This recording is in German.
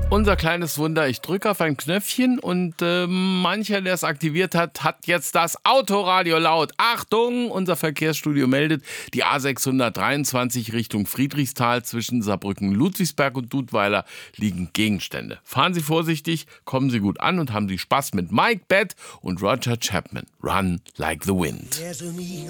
Unser kleines Wunder, ich drücke auf ein Knöpfchen und mancher, der es aktiviert hat, hat jetzt das Autoradio laut. Achtung, unser Verkehrsstudio meldet, die A623 Richtung Friedrichsthal zwischen Saarbrücken, Ludwigsberg und Dudweiler liegen Gegenstände. Fahren Sie vorsichtig, kommen Sie gut an und haben Sie Spaß mit Mike Batt und Roger Chapman. Run like the wind.